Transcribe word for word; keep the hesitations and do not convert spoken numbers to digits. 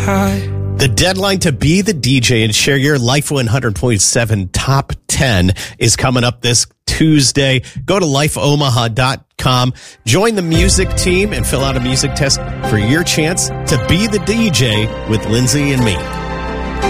high. The deadline to be the D J and share your Life one hundred point seven top ten is coming up this Tuesday. Go to life omaha dot com, join the music team, and fill out a music test for your chance to be the D J with Lindsay and me.